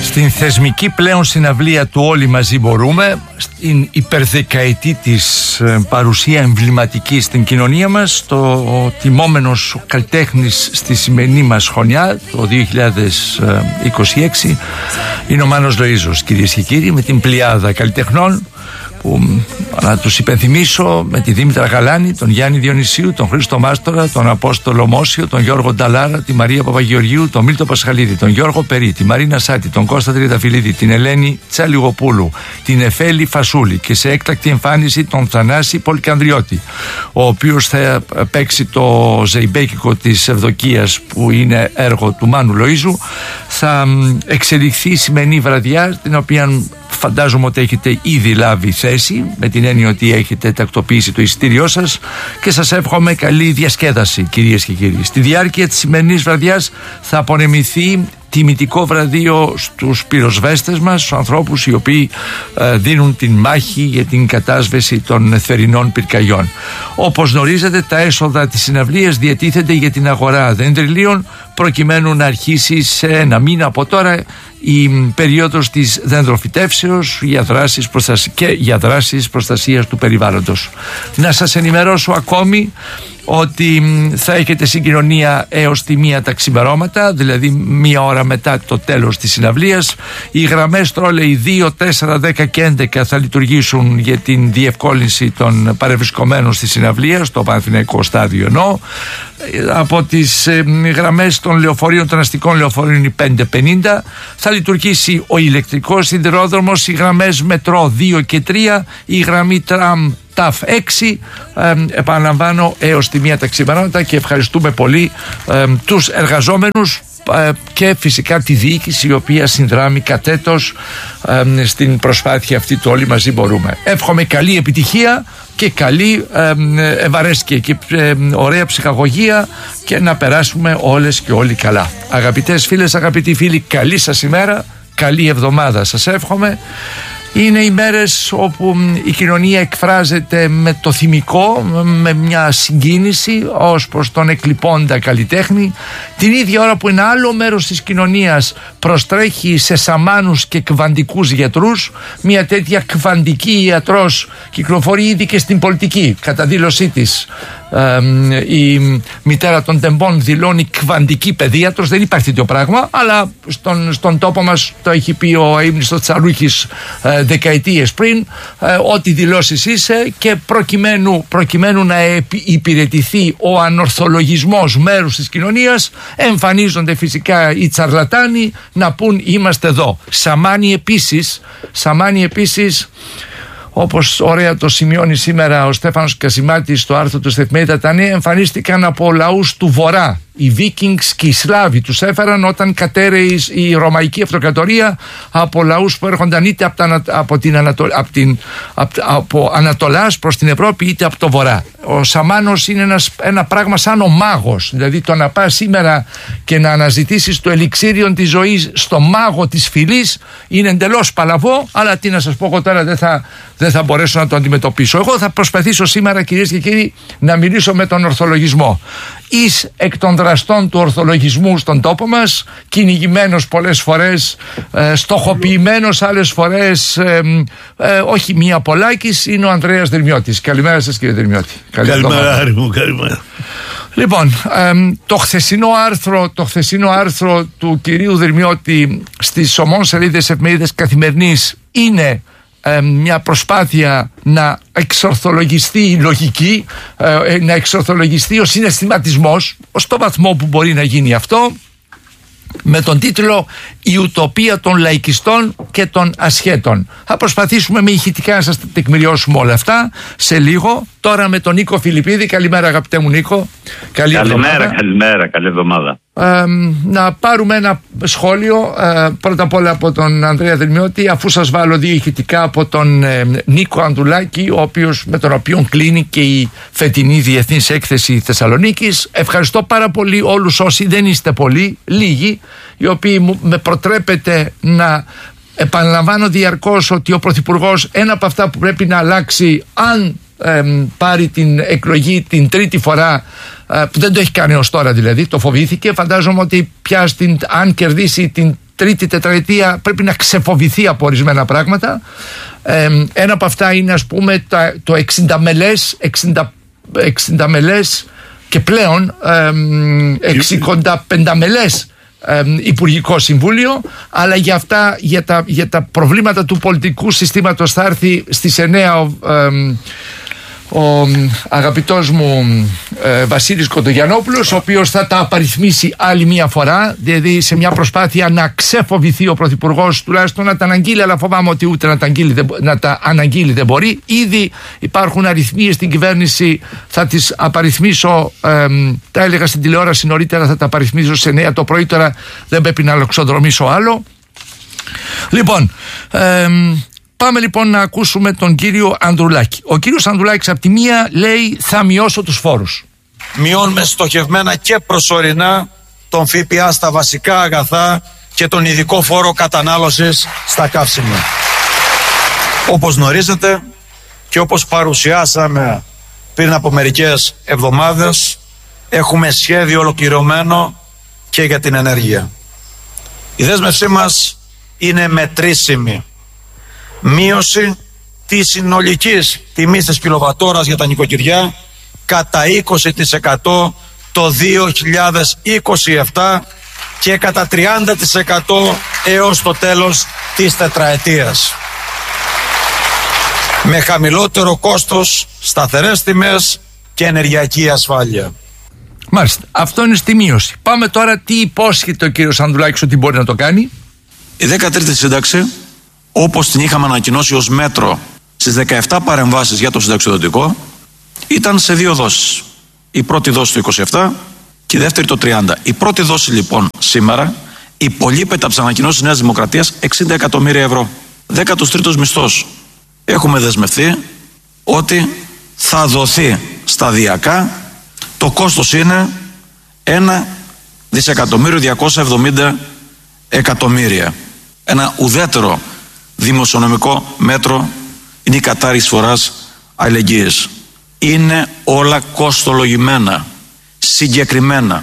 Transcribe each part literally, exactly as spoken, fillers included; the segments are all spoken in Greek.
Στην θεσμική πλέον συναυλία του Όλοι Μαζί Μπορούμε, στην υπερδεκαετή της παρουσία εμβληματική στην κοινωνία μας, το τιμόμενος καλλιτέχνης στη σημερινή μας χρονιά, το δύο χιλιάδες είκοσι έξι, είναι ο Μάνος Λοΐζος, κυρίες και κύριοι, με την πλειάδα καλλιτεχνών που, να τους υπενθυμίσω, με τη Δήμητρα Γαλάνη, τον Γιάννη Διονυσίου, τον Χρήστο Μάστορα, τον Απόστολο Μόσιο, τον Γιώργο Νταλάρα, τη Μαρία Παπαγεωργίου, τον Μίλτο Πασχαλίδη, τον Γιώργο Περί, τη Μαρίνα Σάτη, τον Κώστα Τριανταφυλλίδη, την Ελένη Τσαλιγοπούλου, την Εφέλη Φασούλη και σε έκτακτη εμφάνιση τον Θανάση Πολυκανδριώτη, ο οποίος θα παίξει το ζεϊμπέκικο της Ευδοκίας, που είναι έργο του Μάνου Λοΐζου. Θα εξελιχθεί η σημερινή βραδιά, την οποία φαντάζομαι ότι έχετε ήδη λάβει θέση, με την έννοια ότι έχετε τακτοποιήσει το εισιτήριό σας, και σας εύχομαι καλή διασκέδαση, κυρίες και κύριοι. Στη διάρκεια της σημερινής βραδιάς θα απονεμηθεί τιμητικό βραδείο στους πυροσβέστες μας, στους ανθρώπους οι οποίοι ε, δίνουν την μάχη για την κατάσβεση των θερινών πυρκαγιών. Όπως γνωρίζετε, τα έσοδα της συναυλίας διατίθενται για την αγορά δεντριλίων, προκειμένου να αρχίσει σε ένα μήνα από τώρα η περίοδος της δεντροφυτεύσεως για δράσεις προστασ... και για δράσεις προστασίας του περιβάλλοντος. Να σας ενημερώσω ακόμη ότι θα έχετε συγκοινωνία έως τη μία τα ξημερώματα, δηλαδή μία ώρα μετά το τέλος της συναυλίας. Οι γραμμές τρόλεϊ δύο, τέσσερα, δέκα και έντεκα θα λειτουργήσουν για την διευκόλυνση των παρευρισκομένων στη συναυλία, στο Παναθηναϊκό στάδιο εννοώ. Από τις ε, γραμμές των λεωφορείων, των αστικών λεωφορείων, είναι πέντε πενήντα. Θα λειτουργήσει ο ηλεκτρικός σιδηρόδρομος, οι γραμμές μετρό δύο και τρία, η γραμμή τραμ ταφ έξι, ε, επαναλαμβάνω, έως τη μία τα ξημερώματα, και ευχαριστούμε πολύ ε, τους εργαζόμενους ε, και φυσικά τη διοίκηση, η οποία συνδράμει κατέτος ε, στην προσπάθεια αυτή του Όλοι Μαζί Μπορούμε. Εύχομαι καλή επιτυχία και καλή ε, ευαρέσκεια και ε, ωραία ψυχαγωγία, και να περάσουμε όλες και όλοι καλά. Αγαπητές φίλες, αγαπητοί φίλοι, καλή σας ημέρα, καλή εβδομάδα σας εύχομαι. Είναι οι μέρες όπου η κοινωνία εκφράζεται με το θυμικό, με μια συγκίνηση ως προς τον εκλειπώντα καλλιτέχνη, την ίδια ώρα που ένα άλλο μέρος της κοινωνίας προστρέχει σε σαμάνους και κβαντικούς γιατρούς. Μια τέτοια κβαντική ιατρός κυκλοφορεί ήδη και στην πολιτική. Κατά δήλωσή της ε, η μητέρα των τεμπών δηλώνει κβαντική παιδίατρος. Δεν υπάρχει τέτοιο πράγμα, αλλά στον, στον τόπο μας το έχει πει ο αείμνηστος Τσαρούχης ε, δεκαετίες πριν, ε, ό,τι δηλώσεις είσαι, και προκειμένου, προκειμένου να υπηρετηθεί ο ανορθολογισμός μέρους της κοινωνίας, εμφανίζονται φυσικά οι τσαρλατάνοι να πούν είμαστε εδώ. Σαμάνοι επίσης, σαμάνοι επίσης, όπως ωραία το σημειώνει σήμερα ο Στέφανος Κασιμάτης στο άρθρο του στην Εφημερίδα Τα Νέα, εμφανίστηκαν από λαούς του Βορρά. Οι Βίκινγκς και οι Σλάβοι τους έφεραν όταν κατέρεε η Ρωμαϊκή Αυτοκρατορία από λαούς που έρχονταν είτε από, τα, από, την Ανατο, από, την, από, από Ανατολάς προς την Ευρώπη, είτε από το Βορρά. Ο Σαμάνος είναι ένας, ένα πράγμα σαν ο μάγος, δηλαδή το να πας σήμερα και να αναζητήσεις το ελιξίριο της ζωής στο μάγο της φυλής είναι εντελώς παλαβό, αλλά τι να σας πω εγώ τώρα, δεν θα, δεν θα μπορέσω να το αντιμετωπίσω. Εγώ θα προσπαθήσω σήμερα, κυρίες και κύριοι, να μιλήσω με τον ορθολογισμό. Εις εκ των δραστών του ορθολογισμού στον τόπο μας, κυνηγημένος πολλές φορές, ε, στοχοποιημένος άλλες φορές, ε, ε, όχι μία Πολάκης, είναι ο Ανδρέας Δερμιώτης. Καλημέρα σας, κύριε Δερμιώτη. Καλημέρα, Άρη μου, καλημέρα. Λοιπόν, ε, το, χθεσινό άρθρο, το χθεσινό άρθρο του κυρίου Δερμιώτη στις ομών σελίδες εφημερίδες Καθημερινής είναι Ε, μια προσπάθεια να εξορθολογιστεί η λογική, ε, να εξορθολογιστεί ο συναισθηματισμός, στο βαθμό που μπορεί να γίνει αυτό, με τον τίτλο «Η ουτοπία των λαϊκιστών και των ασχέτων». Θα προσπαθήσουμε με ηχητικά να σας τεκμηριώσουμε όλα αυτά σε λίγο. Τώρα με τον Νίκο Φιλιππίδη. Καλημέρα, αγαπητέ μου Νίκο. Καλή καλημέρα, εβδομάδα. καλημέρα, καλή εβδομάδα. Ε, να πάρουμε ένα σχόλιο ε, πρώτα απ' όλα από τον Ανδρέα Δερμιώτη, αφού σας βάλω δύο ηχητικά από τον ε, Νίκο Ανδουλάκη, ο οποίος, με τον οποίο κλείνει και η φετινή Διεθνής Έκθεση Θεσσαλονίκης. Ευχαριστώ πάρα πολύ όλους όσοι δεν είστε πολλοί, λίγοι, οι οποίοι μου, με προτρέπετε να επαναλαμβάνω διαρκώς ότι ο Πρωθυπουργός, ένα από αυτά που πρέπει να αλλάξει αν ε, πάρει την εκλογή την τρίτη φορά, ε, που δεν το έχει κάνει ως τώρα δηλαδή, το φοβήθηκε, φαντάζομαι ότι πια στην, αν κερδίσει την τρίτη τετραετία πρέπει να ξεφοβηθεί από ορισμένα πράγματα. Ε, ένα από αυτά είναι, ας πούμε, το εξήντα μελές, εξήντα μελές και πλέον εξήντα πέντε μελές ε, Υπουργικό Συμβούλιο, αλλά για αυτά, για τα, για τα προβλήματα του πολιτικού συστήματος θα έρθει στις εννέα ο, ε, ο αγαπητός μου ε, Βασίλης Κοντογιαννόπουλος, ο οποίος θα τα απαριθμίσει άλλη μια φορά, δηλαδή σε μια προσπάθεια να ξεφοβηθεί ο Πρωθυπουργός, τουλάχιστον να τα αναγγείλει, αλλά φοβάμαι ότι ούτε να τα, αγγείλει, να τα αναγγείλει δεν μπορεί. Ήδη υπάρχουν αριθμίες στην κυβέρνηση, θα τις απαριθμίσω, ε, τα έλεγα στην τηλεόραση νωρίτερα, θα τα απαριθμίσω σε εννέα το πρωί, τώρα δεν πρέπει να λοξοδρομήσω άλλο. Λοιπόν, ε, πάμε λοιπόν να ακούσουμε τον κύριο Ανδρουλάκη. Ο κύριος Ανδρουλάκης από τη μία λέει θα μειώσω τους φόρους. Μειώνουμε στοχευμένα και προσωρινά τον ΦΠΑ στα βασικά αγαθά και τον ειδικό φόρο κατανάλωσης στα καύσιμα. Όπως γνωρίζετε και όπως παρουσιάσαμε πριν από μερικές εβδομάδες, έχουμε σχέδιο ολοκληρωμένο και για την ενέργεια. Η δέσμευσή μας είναι μετρήσιμη. Μείωση της συνολικής τιμής της κιλοβατόρας για τα νοικοκυριά κατά είκοσι τοις εκατό το δύο χιλιάδες είκοσι επτά και κατά τριάντα τοις εκατό έως το τέλος της τετραετίας. Με χαμηλότερο κόστος, σταθερές τιμές και ενεργειακή ασφάλεια. Μάλιστα, αυτό είναι στη μείωση. Πάμε τώρα τι υπόσχεται ο κύριος Ανδρουλάκης ότι μπορεί να το κάνει. Η δέκατη σύνταξη, όπως την είχαμε ανακοινώσει ως μέτρο στις δεκαεπτά παρεμβάσεις για το συνταξιοδοτικό, ήταν σε δύο δόσεις. Η πρώτη δόση το είκοσι επτά και η δεύτερη το τριάντα. Η πρώτη δόση λοιπόν σήμερα υπολείπεται από τις ανακοινώσεις της Νέας Δημοκρατίας εξήντα εκατομμύρια ευρώ. Δέκατος τρίτος μισθός. Έχουμε δεσμευτεί ότι θα δοθεί σταδιακά. Το κόστος είναι ένα δισεκατομμύριο διακόσια εβδομήντα εκατομμύρια. Ένα ουδέτερο δημοσιονομικό μέτρο είναι η κατάργηση φοράς αλληλεγγύης. Είναι όλα κοστολογημένα, συγκεκριμένα.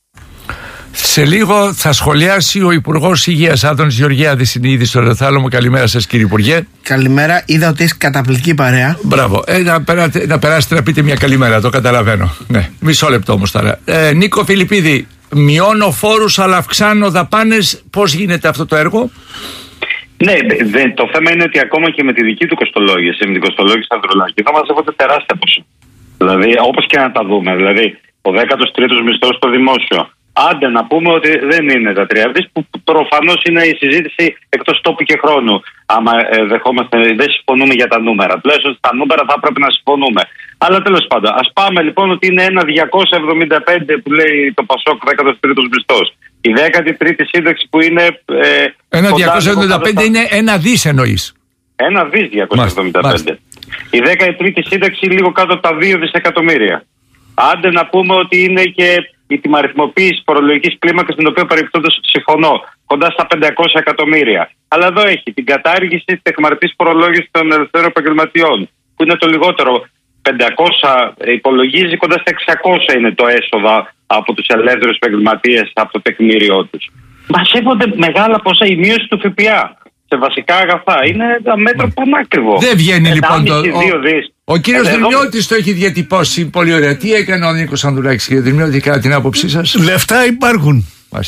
Σε λίγο θα σχολιάσει ο Υπουργός Υγείας Άδωνης Γεωργιάδης, είναι ήδη στο Ρεθάλωμο. Καλημέρα σας κύριε Υπουργέ. Καλημέρα, είδα ότι έχει καταπληκτική παρέα. Μπράβο, ε, να, περάτε, να περάσετε να πείτε μια καλημέρα, το καταλαβαίνω. Ναι, μισό λεπτό όμως τώρα. Ε, Νίκο Φιλιππίδη, μειώνω φόρους αλλά αυξάνω δαπάνες, πώς γίνεται αυτό το έργο? Ναι, δε, το θέμα είναι ότι ακόμα και με τη δική του κοστολόγηση, με την κοστολόγηση Ανδρουλάκη, θα μαζεύονται τεράστια ποσά. Δηλαδή, όπως και να τα δούμε, δηλαδή, ο δέκατος τρίτος μισθός στο δημόσιο. Άντε να πούμε ότι δεν είναι τα τρία δις, που προφανώς είναι η συζήτηση εκτός τόπου και χρόνου. Άμα ε, δεχόμαστε, δεν συμφωνούμε για τα νούμερα. Τουλάχιστον στα νούμερα θα πρέπει να συμφωνούμε. Αλλά τέλος πάντων, ας πάμε λοιπόν ότι είναι ένα διακόσια εβδομήντα πέντε που λέει το Πασόκ, δέκατος τρίτος μισθός. Η δέκατη τρίτη σύνταξη που είναι. Ε, ένα διακόσια εβδομήντα πέντε είναι ένα δις εννοείς. Ένα δις διακόσια εβδομήντα πέντε. Μάλιστα. Η δέκατη τρίτη σύνταξη λίγο κάτω από τα δύο δισεκατομμύρια. Άντε να πούμε ότι είναι και η τιμαριθμοποίηση φορολογικής κλίμακας, την οποία παρεμπιπτόντως συμφωνώ, κοντά στα πεντακόσια εκατομμύρια. Αλλά εδώ έχει την κατάργηση της τεκμαρτής φορολόγησης των ελευθέρων επαγγελματιών, που είναι το λιγότερο. πεντακόσια υπολογίζει, κοντά στα εξακόσια είναι το έσοδα από τους ελεύθερους επαγγελματίες από το τεκμήριό τους. Μαζεύονται μεγάλα ποσά, η μείωση του ΦΠΑ σε βασικά αγαθά είναι ένα μέτρο πανάκριβο. Δεν βγαίνει λοιπόν το. Ο, ο κύριος ε, Δρυμιώτης εδώ... το έχει διατυπώσει πολύ ωραία. Τι έκανε ο Νίκος Ανδρουλάκης, κύριε Δρυμιώτη, κατά την άποψή σας? Λεφτά υπάρχουν.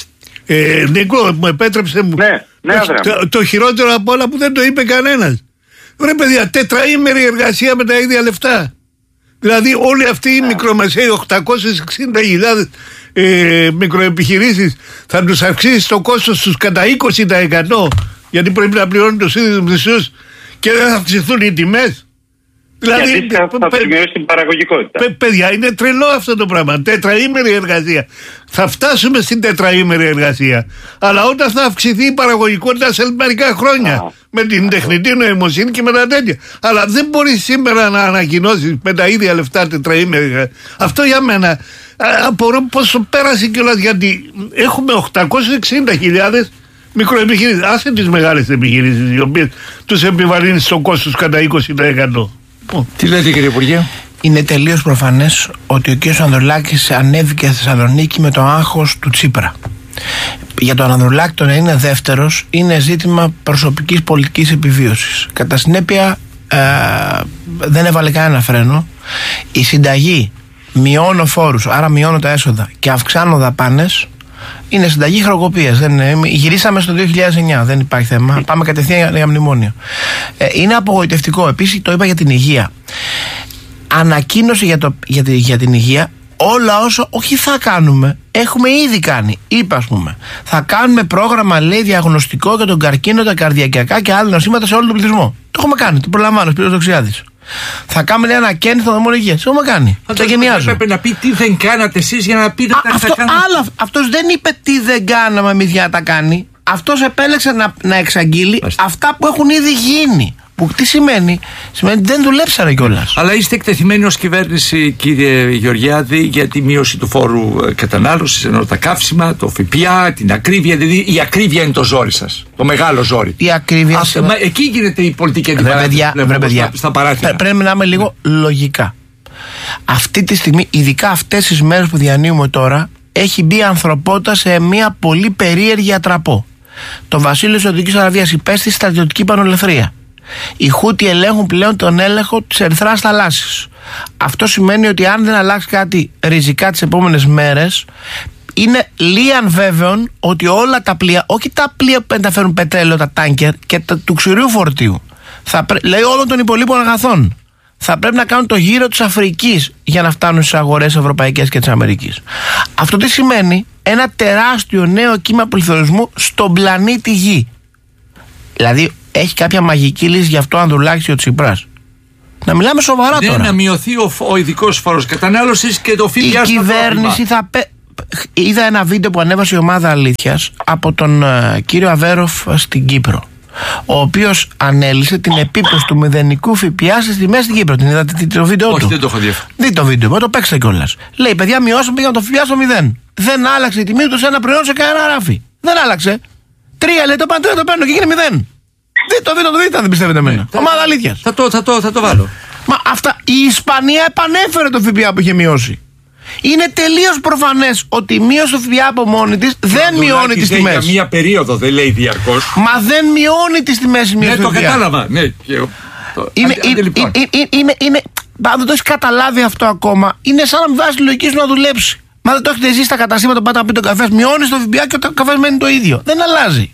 Ε, Νίκο, μου επέτρεψε μου. Ναι, ναι, το, το, το χειρότερο από όλα που δεν το είπε κανένας. Βρε παιδιά, τετραήμερη εργασία με τα ίδια λεφτά. Δηλαδή όλοι αυτοί οι μικρομεσαίοι οκτακόσιες εξήντα χιλιάδες ε, μικροεπιχειρήσεις θα τους αυξήσει το κόστος τους κατά είκοσι τοις εκατό, γιατί πρέπει να πληρώνουν τους ίδιους μισθούς και δεν θα αυξηθούν οι τιμές. Δηλαδή, γιατί θα, θα παι, μειώσει την παραγωγικότητα. Παι, παιδιά, είναι τρελό αυτό το πράγμα. Τετραήμερη εργασία. Θα φτάσουμε στην τετραήμερη εργασία. Αλλά όταν θα αυξηθεί η παραγωγικότητα σε μερικά χρόνια, Α, με την τεχνητή νοημοσύνη και με τα τέτοια. Αλλά δεν μπορεί σήμερα να ανακοινώσει με τα ίδια λεφτά τετραήμερη εργασία. Αυτό για μένα απορώ πόσο πέρασε κιόλας, γιατί έχουμε οκτακόσιες εξήντα χιλιάδες μικροεπιχειρήσεις. Άσε τις μεγάλες επιχειρήσεις, οι οποίες τους επιβαρύνει στο κόστος κατά είκοσι τοις εκατό. Τι λέτε κύριε Υπουργέ? Είναι τελείως προφανές ότι ο κ. Ανδρουλάκης ανέβηκε στη Θεσσαλονίκη με το άγχος του Τσίπρα. για τον Ανδρουλάκη το να είναι δεύτερος είναι ζήτημα προσωπικής πολιτικής επιβίωσης. Κατά συνέπεια ε, δεν έβαλε κανένα φρένο. Η συνταγή μειώνω φόρους, άρα μειώνω τα έσοδα και αυξάνω δαπάνες, είναι συνταγή χρεοκοπίας. Γυρίσαμε στο δύο χιλιάδες εννιά, δεν υπάρχει θέμα. Πάμε κατευθείαν για, για μνημόνιο. Ε, είναι απογοητευτικό. Επίσης το είπα για την υγεία. Ανακοίνωση για, το, για, τη, για την υγεία. Όλα όσα όχι θα κάνουμε, έχουμε ήδη κάνει. Είπα, ας πούμε, θα κάνουμε πρόγραμμα, λέει, διαγνωστικό για τον καρκίνο, τα καρδιακιακά και άλλα νοσήματα σε όλο τον πληθυσμό. Το έχουμε κάνει, το προλαμβάνω, Σπύρος Δοξιάδης. Θα κάνουμε, λέει, ανακαίνιση των δομών υγείας. Το έχουμε κάνει. Θα γενιάζω. Πρέπει να πει τι δεν κάνατε εσείς για να πείτε τα αυτό, άλλα, αυτός δεν είπε τι δεν κάναμε εμείς για να τα κάνει. Αυτός επέλεξε να, να εξαγγείλει Αστε. αυτά που έχουν ήδη γίνει. Που τι σημαίνει, σημαίνει ότι δεν δουλέψανε κιόλας. Αλλά είστε εκτεθειμένοι ως κυβέρνηση, κύριε Γεωργιάδη, για τη μείωση του φόρου κατανάλωσης, ενώ τα καύσιμα, το ΦΠΑ, την ακρίβεια. Δηλαδή η ακρίβεια είναι το ζόρι σας. Το μεγάλο ζόρι. Η ακρίβεια. Ας, μα, εκεί γίνεται η πολιτική αντιπαράθεση. Στα, στα παράθυρα. Πρέ, πρέπει να είμαι λίγο λογικά. Αυτή τη στιγμή, ειδικά αυτές τις μέρες που διανύουμε τώρα, έχει μπει η ανθρωπότητα σε μια πολύ περίεργη ατραπό. Το βασίλειο της Σαουδικής Αραβίας υπέστη στρατιωτική πανολευθερία. Οι Χούτι ελέγχουν πλέον τον έλεγχο της Ερυθράς θαλάσσης. Αυτό σημαίνει ότι αν δεν αλλάξει κάτι ριζικά τις επόμενες μέρες, είναι λίαν βέβαιον ότι όλα τα πλοία, όχι τα πλοία που μεταφέρουν πετρέλαιο, τα τάνκερ και τα, του ξηρίου φορτίου, θα πρέ, λέει όλων των υπολείπων αγαθών, θα πρέπει να κάνουν το γύρο της Αφρικής για να φτάνουν στις αγορές ευρωπαϊκές και της Αμερικής. Αυτό τι σημαίνει? Ένα τεράστιο νέο κύμα πληθωρισμού στον πλανήτη Γη. Δηλαδή έχει κάποια μαγική λύση γι' αυτό ο Ανδρουλάκης ή ο Τσίπρας? Να μιλάμε σοβαρά ναι, τώρα. Να μειωθεί ο, ο ειδικός φόρος κατανάλωσης και το ΦΠΑ. Η κυβέρνηση θα πέ... Είδα ένα βίντεο που ανέβασε η ομάδα Αλήθειας από τον uh, κύριο Αβέροφ στην Κύπρο, ο οποίος ανέλησε την επίπτωση του μηδενικού ΦΠΑ στις τιμές στην Κύπρο. Την είδατε το βίντεο Όχι, του? Όχι, δεν το έχω δει. Δείτε το βίντεο, μα το παίξτε κιόλας. Λέει, παιδιά, μειώσαμε, πήγαμε το ΦΠΑ στο μηδέν. Δεν άλλαξε η τιμή του σε ένα προϊόν σε κανένα ράφι. Δεν άλλαξε. Τρία λέει, το πάνε, το παίρνω και γίνει μηδέν. Δείτε το βίντεο, το δείτε αν δεν πιστεύετε εμένα. Ναι, ομάδα Αλήθειας. Θα το, θα, το, θα το βάλω. Μα αυτά, η Ισπανία επανέφερε το ΦΠΑ που είχε μειώσει. Είναι τελείως προφανές ότι η μείωση του ΦΠΑ από μόνη της δεν μειώνει τις τιμές. Για μία περίοδο, δεν λέει διαρκώς. Μα δεν μειώνει τις τιμές η μείωση ναι, του ΦΠΑ. Ναι, το κατάλαβα. Ναι, το... Είναι, αντε, αντε, λοιπόν. είναι, είναι, είναι, είναι, αν δεν το έχει καταλάβει αυτό ακόμα, είναι σαν να μην βάζει τη λογική σου να δουλέψει. Μα δεν το έχετε ζήσει στα καταστήματα, πάτε να πείτε το καφέ, μειώνει το ΦΠΑ και ο καφέ μένει το ίδιο. Δεν αλλάζει.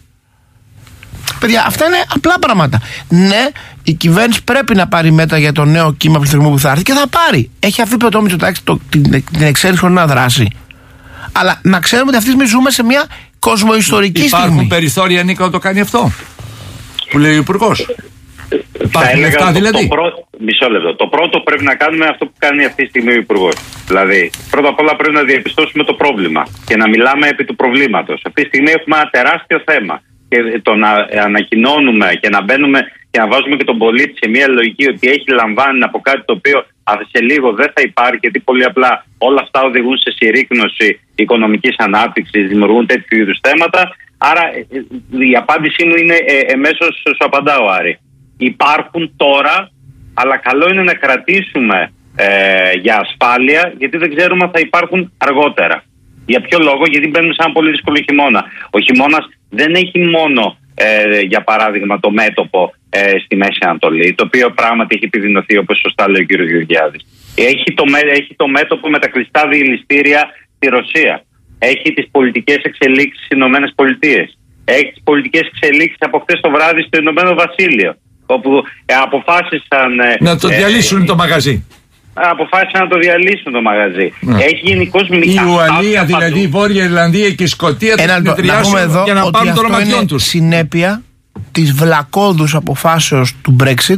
Παιδιά, αυτά είναι απλά πράγματα. Ναι, η κυβέρνηση πρέπει να πάρει μέτρα για το νέο κύμα πληθωρισμού που θα έρθει και θα πάρει. Έχει αφήσει το Μητσοτάκη την, την εξέλιξη να δράσει. Αλλά να ξέρουμε ότι αυτή τη στιγμή ζούμε σε μια κοσμοϊστορική στιγμή. Υπάρχουν περιθώρια, Νίκο, να το κάνει αυτό που λέει ο Υπουργός? Υπάρχουν λεφτά το, δηλαδή? Το πρώτο, μισό λεπτό. Το πρώτο πρέπει να κάνουμε αυτό που κάνει αυτή τη στιγμή ο Υπουργός. Δηλαδή, πρώτα απ' όλα πρέπει να διαπιστώσουμε το πρόβλημα και να μιλάμε επί του προβλήματος. Αυτή τη στιγμή έχουμε ένα τεράστιο θέμα. Και το να ανακοινώνουμε και να μπαίνουμε και να βάζουμε και τον πολίτη σε μια λογική ότι έχει λαμβάνει από κάτι το οποίο σε λίγο δεν θα υπάρχει, γιατί πολύ απλά όλα αυτά οδηγούν σε συρρίκνωση οικονομικής ανάπτυξης, δημιουργούν τέτοιου είδους θέματα. Άρα η απάντησή μου είναι ε, εμέσως σου απαντάω, Άρη. Υπάρχουν τώρα, αλλά καλό είναι να κρατήσουμε ε, για ασφάλεια, γιατί δεν ξέρουμε αν θα υπάρχουν αργότερα. Για ποιο λόγο? Γιατί μπαίνουμε σε ένα πολύ δύσκολο χειμώνα. Ο χειμώνας δεν έχει μόνο, ε, για παράδειγμα, το μέτωπο ε, στη Μέση Ανατολή, το οποίο πράγματι έχει επιδεινωθεί, όπως σωστά λέει ο κ. Γεωργιάδης. Έχει το, έχει το μέτωπο με τα κλειστά διελιστήρια στη Ρωσία. Έχει τις πολιτικές εξελίξεις στις Ηνωμένες Πολιτείες. Έχει τις πολιτικές εξελίξεις από χθες το βράδυ στο Ηνωμένο Βασίλειο, όπου ε, αποφάσισαν... Ε, να το διαλύσουν ε, το μαγαζί. Αποφάσισαν να το διαλύσουν το μαγαζί. Ναι. Έχει γενικώς μιλήσει. Η Ουαλία, δηλαδή η Βόρεια Ιρλανδία και η Σκωτία θα συνεδριάσουν για να πάρουν το ρωματιόν τους. Συνέπεια της βλακώδους αποφάσεως του Brexit.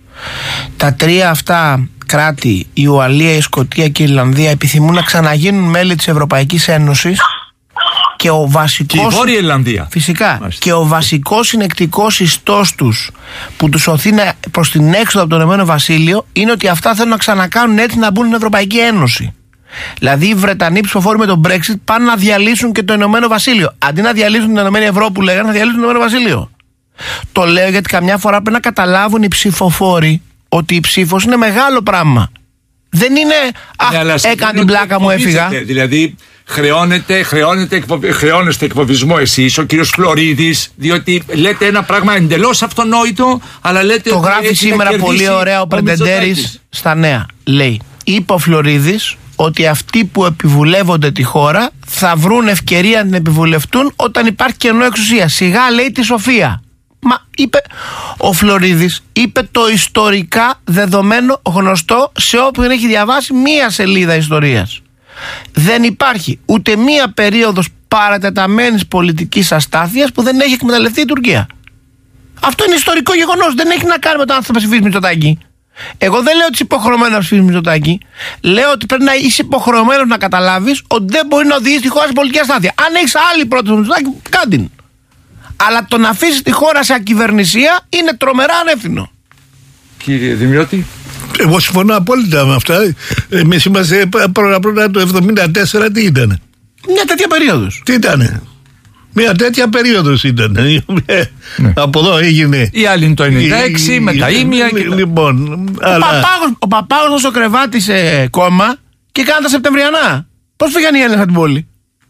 Τα τρία αυτά κράτη, η Ουαλία, η Σκωτία και η Ιρλανδία, επιθυμούν να ξαναγίνουν μέλη της Ευρωπαϊκής Ένωσης. Και ο βασικός, και η Βόρεια Ιρλανδία. Φυσικά. Μάλιστα. Και ο βασικός συνεκτικός ιστός τους που τους οθεί προς την έξοδο από το Ηνωμένο Βασίλειο είναι ότι αυτά θέλουν να ξανακάνουν έτσι να μπουν στην Ευρωπαϊκή Ένωση. Δηλαδή οι Βρετανοί ψηφοφόροι με τον Brexit πάνε να διαλύσουν και το Ηνωμένο Βασίλειο. Αντί να διαλύσουν την Ηνωμένη Ευρώπη που λέγανε, να διαλύσουν το Ηνωμένο Βασίλειο. Το λέω γιατί καμιά φορά πρέπει να καταλάβουν οι ψηφοφόροι ότι η ψήφος είναι μεγάλο πράγμα. Δεν είναι. Α, ναι, έκανε την πλάκα μου, έφυγα. Δηλαδή χρεώνετε, χρεώνετε, εκφοβι, χρεώνεστε εκφοβισμό εσείς, ο κύριος Φλωρίδης, διότι λέτε ένα πράγμα εντελώς αυτονόητο, αλλά λέτε. Το γράφει σήμερα πολύ ωραία ο Πρεντεντέρης στα Νέα. Λέει, είπε ο Φλωρίδης ότι αυτοί που επιβουλεύονται τη χώρα θα βρουν ευκαιρία να την επιβουλευτούν όταν υπάρχει κενό εξουσία. Σιγά λέει τη σοφία. Μα είπε ο Φλωρίδης, είπε το ιστορικά δεδομένο γνωστό σε όποιον έχει διαβάσει μία σελίδα ιστορίας. Δεν υπάρχει ούτε μία περίοδος παρατεταμένης πολιτικής αστάθειας που δεν έχει εκμεταλλευτεί η Τουρκία. Αυτό είναι ιστορικό γεγονός, δεν έχει να κάνει με το αν θα ψηφίσει Μητσοτάκη. Εγώ δεν λέω ότι είσαι υποχρεωμένο να ψηφίσει Μητσοτάκη. Λέω ότι πρέπει να είσαι υποχρεωμένο να καταλάβεις ότι δεν μπορεί να οδηγήσει τη χώρα σε πολιτική αστάθεια. Αν έχεις άλλη πρόταση Μητσοτάκη, κάντε την. Αλλά το να αφήσει τη χώρα σε ακυβερνησία είναι τρομερά ανεύθυνο. Κύριε Δημιώτη. Εγώ συμφωνώ απόλυτα με αυτά. Εμείς είμαστε πρώτα το εβδομήντα τέσσερα, τι ήταν? Μια τέτοια περίοδος. Τι ήτανε? Μια τέτοια περίοδος ήταν. Ναι. Από εδώ έγινε. Η άλλη είναι το ενενήντα έξι η, με τα ίμια. Και... Λοιπόν, ο, αλλά... Παπάγος, ο Παπάγος στο κρεβάτι σε κόμμα και κάναν τα Σεπτεμβριανά. Πώς φύγαν οι Έλληνες από την πόλη?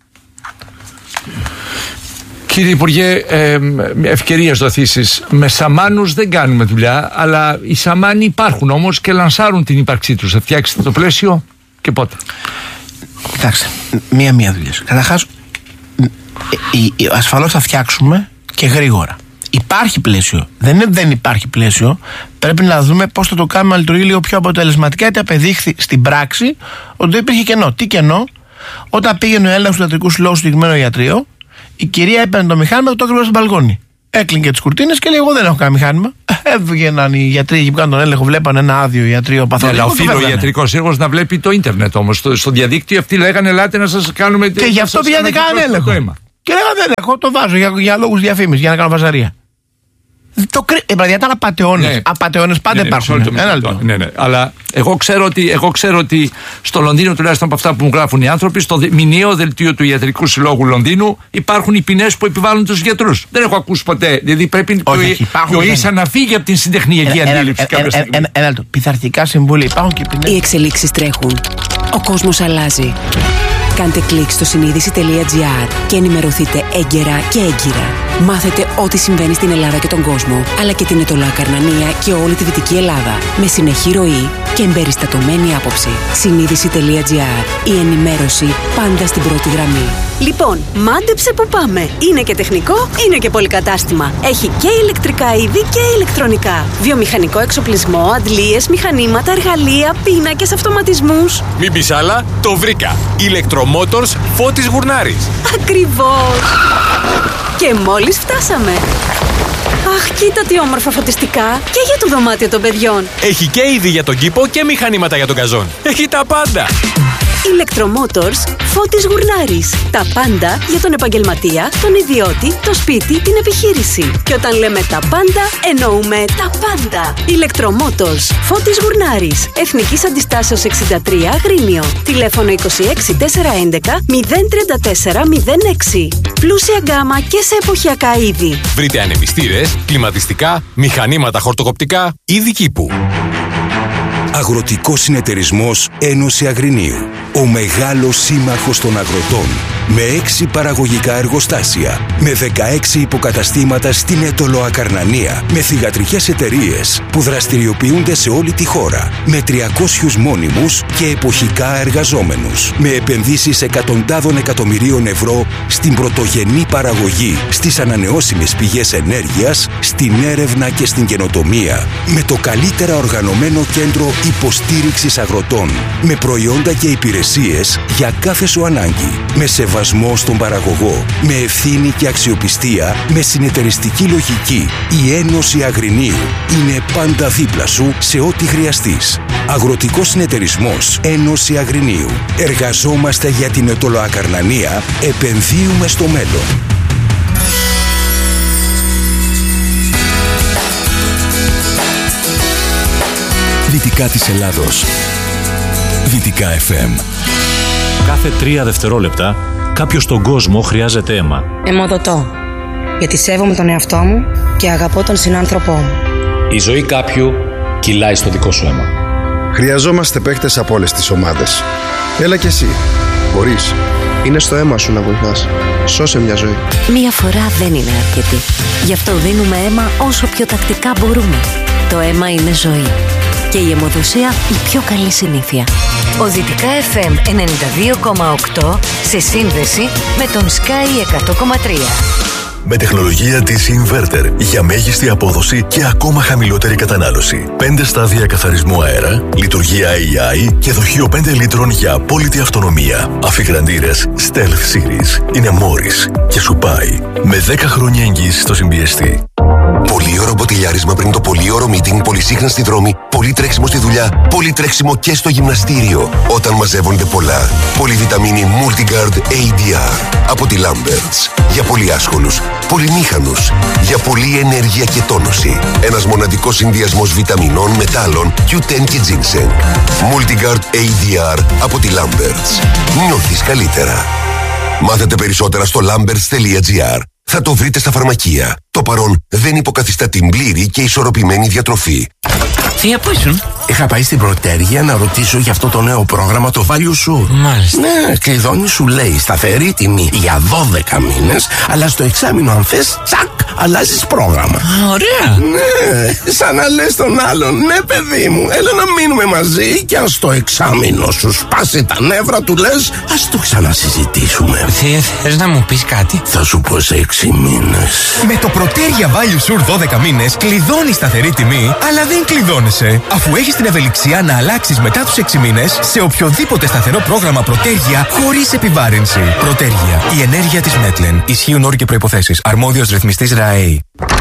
Κύριε Υπουργέ, ε, ευκαιρίες δοθήσεις. Με σαμάνους δεν κάνουμε δουλειά, αλλά οι σαμάνοι υπάρχουν όμως και λανσάρουν την ύπαρξή τους. Θα φτιάξετε το πλαίσιο και πότε? Κοιτάξτε, μία-μία δουλειές. Καταρχάς, ασφαλώς θα φτιάξουμε και γρήγορα. Υπάρχει πλαίσιο. Δεν είναι δεν υπάρχει πλαίσιο. Πρέπει να δούμε πώς θα το κάνουμε να λειτουργεί λίγο πιο αποτελεσματικά, γιατί απεδείχθη στην πράξη ότι δεν υπήρχε κενό. Τι κενό? Όταν πήγαινε ο έλεγχος του ιατρικού συλλόγου στο συγκεκριμένο ιατρείο, η κυρία έπαιρνε το μηχάνημα και το έκρυβε στο μπαλκόνι. Έκλεινε τις κουρτίνες και λέει: εγώ δεν έχω κανένα μηχάνημα. Έβγαιναν οι γιατροί που κάνουν τον έλεγχο, βλέπαν ένα άδειο ιατρείο παθολόγο. Αλλά οφείλει ο ιατρικός σύλλογος να βλέπει το ίντερνετ όμως. Στο, στο διαδίκτυο αυτοί λέγανε: ελάτε να σας κάνουμε. Και γι' αυτό πήγανε κανένα έλεγχο. Και λέγανε: δεν έχω, το βάζω για, για λόγους διαφήμισης, για να κάνω βαζαρία. Το κρύ... ε, δηλαδή ήταν απατεώνες. Ναι. Απατεώνες πάντα ναι, υπάρχουν. Ναι, ναι, ναι, ναι, ναι. Αλλά εγώ ξέρω, ότι, εγώ ξέρω ότι στο Λονδίνο, τουλάχιστον από αυτά που μου γράφουν οι άνθρωποι, στο μηνιαίο δελτίο του Ιατρικού Συλλόγου Λονδίνου υπάρχουν οι ποινές που επιβάλλουν τους γιατρούς. Δεν έχω ακούσει ποτέ. Δηλαδή πρέπει και ο ίσα να φύγει από την συντεχνιακή αντίληψη κάποια στιγμή. Ένα λεπτό. Πειθαρχικά συμβούλια υπάρχουν και ποινές. Οι εξελίξεις τρέχουν. Ο κόσμος αλλάζει. Κάντε κλικ στο συνείδηση τελεία τζι άρ και ενημερωθείτε έγκαιρα και έγκυρα. Μάθετε ό,τι συμβαίνει στην Ελλάδα και τον κόσμο, αλλά και την Αιτωλοακαρνανία και όλη τη Δυτική Ελλάδα. Με συνεχή ροή και εμπεριστατωμένη άποψη. συνείδηση τελεία τζι άρ. Η ενημέρωση πάντα στην πρώτη γραμμή. Λοιπόν, μάντεψε που πάμε. Είναι και τεχνικό, είναι και πολυκατάστημα. Έχει και ηλεκτρικά είδη και ηλεκτρονικά. Βιομηχανικό εξοπλισμό, αντλίες, μηχανήματα, εργαλεία, πίνακες, αυτοματισμούς. Μην πεις άλλα, το βρήκα. Ηλεκτρομότορς Φώτης Γουρνάρης. Ακριβώς. Και μόλις φτάσαμε. Αχ, κοίτα τι όμορφα φωτιστικά. Και για το δωμάτιο των παιδιών. Έχει και είδη για τον κήπο και μηχανήματα για τον καζόν. Έχει τα πάντα. Ηλεκτρομότορς Φώτης Γουρνάρης. Τα πάντα για τον επαγγελματία, τον ιδιώτη, το σπίτι, την επιχείρηση. Και όταν λέμε τα πάντα, εννοούμε τα πάντα. Ηλεκτρομότορς Φώτης Γουρνάρης. Εθνικής Αντιστάσεως εξήντα τρία, Αγρίνιο. Τηλέφωνο είκοσι έξι τετρακόσια έντεκα μηδέν τριάντα τέσσερα μηδέν έξι. Πλούσια γκάμα και σε εποχιακά είδη. Βρείτε ανεμιστήρες, κλιματιστικά, μηχανήματα χορτοκοπτικά, είδη κήπου. Αγροτικός Συνεταιρισμός Ένωση Αγρινίου. Ο μεγάλος σύμμαχος των αγροτών. Με έξι παραγωγικά εργοστάσια. Με δεκαέξι υποκαταστήματα στην Αιτωλοακαρνανία. Με θυγατρικές εταιρείες που δραστηριοποιούνται σε όλη τη χώρα. Με τριακόσιους μόνιμους και εποχικά εργαζόμενους. Με επενδύσεις εκατοντάδων εκατομμυρίων ευρώ στην πρωτογενή παραγωγή, στις ανανεώσιμες πηγές ενέργειας, στην έρευνα και στην καινοτομία. Με το καλύτερα οργανωμένο κέντρο υποστήριξης αγροτών. Με προϊόντα και υπηρεσίες για κάθε σου ανάγκη. Με σεβασμό στον παραγωγό. Με ευθύνη και αξιοπιστία. Με συνεταιριστική λογική. Η Ένωση Αγρινίου είναι πάντα δίπλα σου σε ό,τι χρειαστείς. Αγροτικός Συνεταιρισμός Ένωση Αγρινίου. Εργαζόμαστε για την Αιτωλοακαρνανία. Επενδύουμε στο μέλλον. Δυτικά της Ελλάδος. Δυτικά εφ εμ. Κάθε τρία δευτερόλεπτα κάποιος στον κόσμο χρειάζεται αίμα. Αιμοδοτώ, γιατί σέβομαι τον εαυτό μου και αγαπώ τον συνάνθρωπό μου. Η ζωή κάποιου κυλάει στο δικό σου αίμα. Χρειαζόμαστε παίχτες από όλες τις ομάδες. Έλα κι εσύ. Μπορείς. Είναι στο αίμα σου να βοηθάς. Σώσε μια ζωή. Μία φορά δεν είναι αρκετή. Γι' αυτό δίνουμε αίμα όσο πιο τακτικά μπορούμε. Το αίμα είναι ζωή. Και η αιμοδοσία η πιο καλή συνήθεια. Ο Δυτικά εφ εμ ενενήντα δύο κόμμα οκτώ σε σύνδεση με τον Sky εκατό κόμμα τρία. Με τεχνολογία της Inverter για μέγιστη απόδοση και ακόμα χαμηλότερη κατανάλωση. πέντε στάδια καθαρισμού αέρα, λειτουργία έι άι και δοχείο πέντε λίτρων για απόλυτη αυτονομία. Αφιγραντήρες Stealth Series είναι Morris και σου πάει με δέκα χρόνια εγγύηση στο συμπιεστή. Πολύ ωραίο μποτιλιάρισμα πριν το πολύ ωραίο meeting, πολύ σύγχρονα στη δρόμη, πολύ τρέξιμο στη δουλειά, πολύ τρέξιμο και στο γυμναστήριο. Όταν μαζεύονται πολλά, πολυβιταμίνη Multigard έι ντι αρ από τη Lamberts. Για πολύ άσχολους, πολυμήχανους, για πολλή ενέργεια και τόνωση. Ένας μοναδικός συνδυασμός βιταμινών, μετάλλων, κιου τεν και ginseng. Multigard έι ντι αρ από τη Lamberts. Νιώθεις καλύτερα. Μάθετε περισσότερα στο lamberts τελεία τζι άρ. Θα το βρείτε στα φαρμακεία. Το παρόν δεν υποκαθιστά την πλήρη και ισορροπημένη διατροφή. Θεία, πού ήσουν? Είχα πάει στην Πρωτέρια να ρωτήσω για αυτό το νέο πρόγραμμα, το Value Sure. Μάλιστα. Ναι, κλειδώνει, σου λέει σταθερή τιμή για δώδεκα μήνες, αλλά στο εξάμηνο αν θες, τσακ, αλλάζεις πρόγραμμα. Α, ωραία. Ναι, σαν να λες τον άλλον, ναι παιδί μου, έλα να μείνουμε μαζί και αν στο εξάμηνο σου σπάσει τα νεύρα του λες, ας το ξανασυζητήσουμε. Θεία, θες να μου πεις κάτι? Θα σου πω σε έξι μήνες. Με το Πρωτέρια Value Sure δώδεκα μήνες κλειδώνει σταθερή τιμή, αλλά δεν κλειδώνεσαι, αφού έχεις την ευελιξία να αλλάξεις μετά τους έξι μήνες σε οποιοδήποτε σταθερό πρόγραμμα Πρωτέρια χωρίς επιβάρυνση. Πρωτέρια, η ενέργεια της Μέτλεν. Ισχύουν όροι και προϋποθέσεις. Αρμόδιος ρυθμιστής ΡΑΕΗ.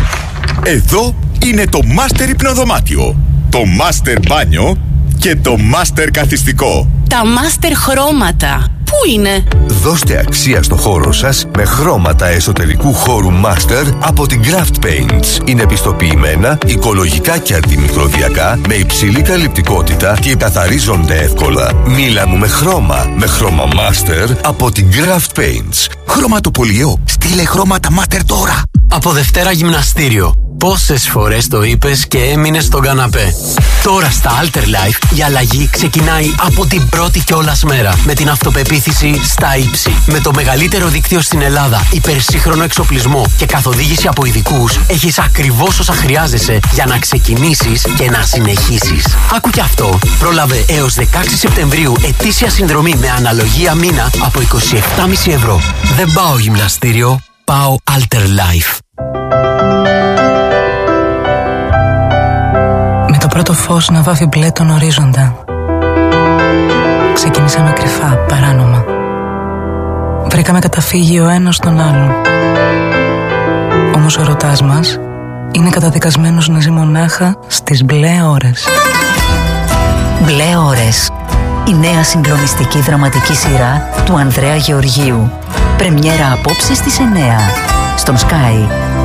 Εδώ είναι το Master Υπνοδωμάτιο, το Master Μπάνιο και το Master Καθιστικό. Τα Master Χρώματα. Πού είναι? Δώστε αξία στο χώρο σας με χρώματα εσωτερικού χώρου Master από την Craft Paints. Είναι πιστοποιημένα, οικολογικά και αντιμικροβιακά, με υψηλή καλυπτικότητα και καθαρίζονται εύκολα. Μίλα μου με χρώμα, με χρώμα Master από την Craft Paints. Χρωματοπολιό. Στείλε χρώματα Master τώρα. Από Δευτέρα γυμναστήριο. Πόσες φορές το είπες και έμεινες στον καναπέ. Τώρα στα Alter Life η αλλαγή ξεκινάει από την πρώτη κιόλας μέρα. Με την αυτοπεποίθηση στα ύψη. Με το μεγαλύτερο δίκτυο στην Ελλάδα, υπερσύγχρονο εξοπλισμό και καθοδήγηση από ειδικούς, έχεις ακριβώς όσα χρειάζεσαι για να ξεκινήσεις και να συνεχίσεις. Άκου κι αυτό. Πρόλαβε έως δεκαέξι Σεπτεμβρίου ετήσια συνδρομή με αναλογία μήνα από είκοσι επτά κόμμα πέντε ευρώ. Δεν πάω γυμναστήριο, πάω Alter Life. Με το πρώτο φως να βάφει μπλε τον ορίζοντα. Ξεκινήσαμε κρυφά, παράνομα. Βρήκαμε καταφύγιο ο ένας στον άλλον. Όμως ο ερωτάς μας είναι καταδικασμένος να ζει μονάχα στις μπλε ώρες. Μπλε ώρες. Η νέα συγκλονιστική δραματική σειρά του Ανδρέα Γεωργίου. Πρεμιέρα απόψε στις εννιά. Στον Sky.